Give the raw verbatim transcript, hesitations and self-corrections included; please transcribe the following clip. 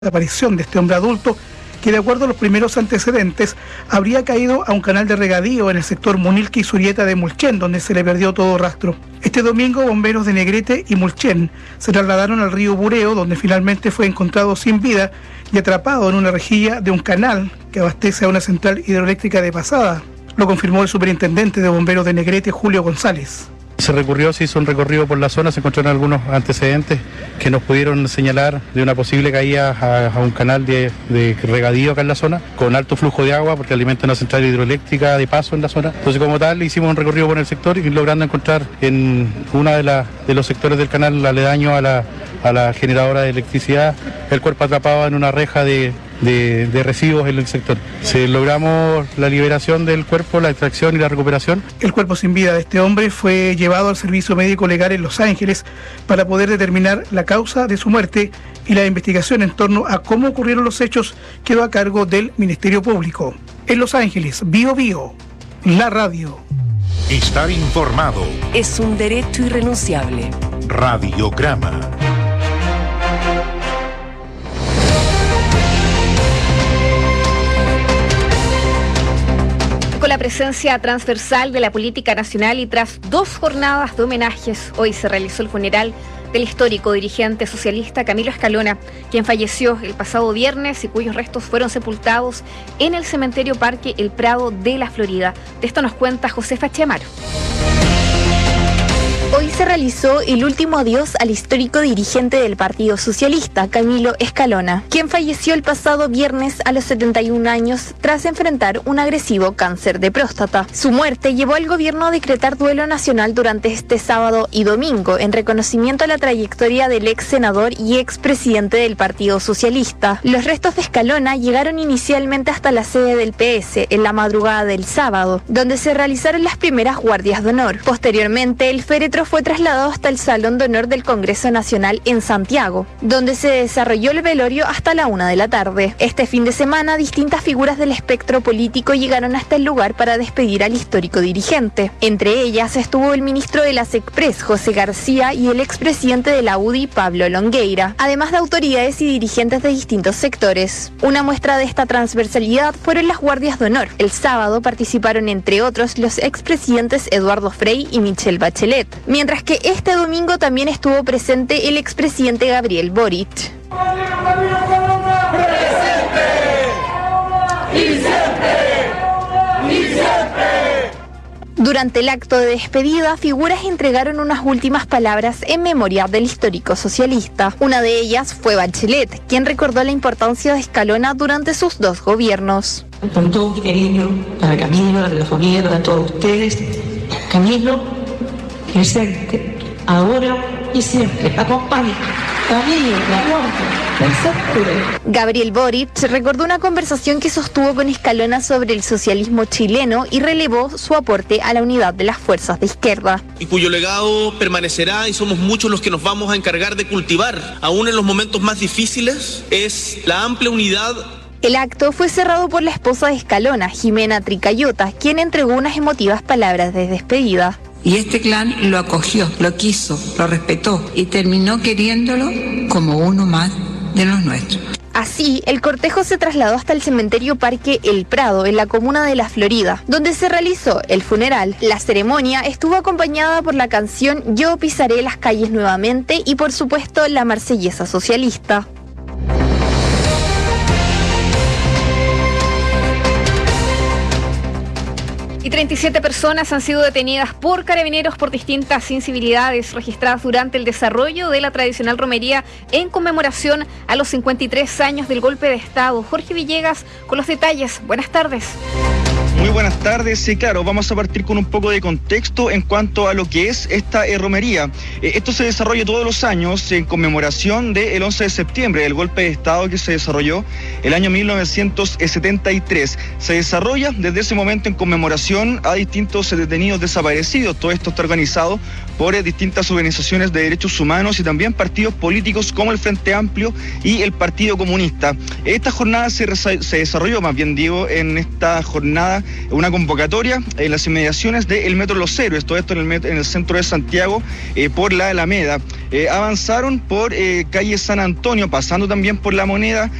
la aparición de este hombre adulto que, de acuerdo a los primeros antecedentes, habría caído a un canal de regadío en el sector Munilque y Surieta de Mulchen, donde se le perdió todo rastro. Este domingo, bomberos de Negrete y Mulchen se trasladaron al río Bureo, donde finalmente fue encontrado sin vida y atrapado en una rejilla de un canal que abastece a una central hidroeléctrica de Pasada. Lo confirmó el superintendente de bomberos de Negrete, Julio González. Se recurrió, se hizo un recorrido por la zona, se encontraron algunos antecedentes que nos pudieron señalar de una posible caída a, a un canal de, de regadío acá en la zona, con alto flujo de agua porque alimenta una central hidroeléctrica de paso en la zona. Entonces, como tal, hicimos un recorrido por el sector y logrando encontrar en una de, la, de los sectores del canal aledaño a la, a la generadora de electricidad el cuerpo atrapado en una reja de De, de residuos en el sector. Se logramos la liberación del cuerpo, la extracción y la recuperación. El cuerpo sin vida de este hombre fue llevado al servicio médico legal en Los Ángeles para poder determinar la causa de su muerte, y la investigación en torno a cómo ocurrieron los hechos quedó a cargo del Ministerio Público. En Los Ángeles, Bio Bio, la radio. Estar informado es un derecho irrenunciable. Radiograma. Con la presencia transversal de la política nacional y tras dos jornadas de homenajes, hoy se realizó el funeral del histórico dirigente socialista Camilo Escalona, quien falleció el pasado viernes y cuyos restos fueron sepultados en el cementerio Parque El Prado de la Florida. De esto nos cuenta Josefa Chiamaro. Hoy se realizó el último adiós al histórico dirigente del Partido Socialista, Camilo Escalona, quien falleció el pasado viernes a los setenta y un años tras enfrentar un agresivo cáncer de próstata. Su muerte llevó al gobierno a decretar duelo nacional durante este sábado y domingo en reconocimiento a la trayectoria del ex senador y expresidente del Partido Socialista. Los restos de Escalona llegaron inicialmente hasta la sede del P S en la madrugada del sábado, donde se realizaron las primeras guardias de honor. Posteriormente, el féretro fue trasladado hasta el Salón de Honor del Congreso Nacional en Santiago, donde se desarrolló el velorio hasta la una de la tarde. Este fin de semana, distintas figuras del espectro político llegaron hasta el lugar para despedir al histórico dirigente. Entre ellas estuvo el ministro de la SECPRES, José García, y el expresidente de la U D I, Pablo Longueira, además de autoridades y dirigentes de distintos sectores. Una muestra de esta transversalidad fueron las guardias de honor. El sábado participaron, entre otros, los expresidentes Eduardo Frei y Michelle Bachelet, mientras que este domingo también estuvo presente el expresidente Gabriel Boric. ¡Presente! ¡Y siempre! ¡Y siempre! Durante el acto de despedida, figuras entregaron unas últimas palabras en memoria del histórico socialista. Una de ellas fue Bachelet, quien recordó la importancia de Escalona durante sus dos gobiernos. Con todo mi cariño para Camilo, para la familia, para todos ustedes, Camilo, presente, ahora y siempre. Acompañe. Camilo, la muerte. Gabriel Boric recordó una conversación que sostuvo con Escalona sobre el socialismo chileno y relevó su aporte a la unidad de las fuerzas de izquierda. Y cuyo legado permanecerá, y somos muchos los que nos vamos a encargar de cultivar, aún en los momentos más difíciles, es la amplia unidad. El acto fue cerrado por la esposa de Escalona, Jimena Tricayota, quien entregó unas emotivas palabras de despedida. Y este clan lo acogió, lo quiso, lo respetó y terminó queriéndolo como uno más de los nuestros. Así, el cortejo se trasladó hasta el cementerio Parque El Prado, en la comuna de La Florida, donde se realizó el funeral. La ceremonia estuvo acompañada por la canción Yo pisaré las calles nuevamente y, por supuesto, la marsellesa socialista. Y treinta y siete personas han sido detenidas por carabineros por distintas incivilidades registradas durante el desarrollo de la tradicional romería en conmemoración a los cincuenta y tres años del golpe de Estado. Jorge Villegas con los detalles. Buenas tardes. Muy buenas tardes, sí, claro, vamos a partir con un poco de contexto en cuanto a lo que es esta eh, romería. Eh, esto se desarrolla todos los años en conmemoración del once de septiembre, del golpe de Estado que se desarrolló el año mil novecientos setenta y tres. Se desarrolla desde ese momento en conmemoración a distintos detenidos desaparecidos. Todo esto está organizado por eh, distintas organizaciones de derechos humanos y también partidos políticos como el Frente Amplio y el Partido Comunista. Esta jornada se, se desarrolló, más bien digo, en esta jornada una convocatoria en las inmediaciones del Metro Los Héroes, todo esto en el, met- en el centro de Santiago, eh, por la Alameda. Eh, avanzaron por eh, calle San Antonio, pasando también por La Moneda,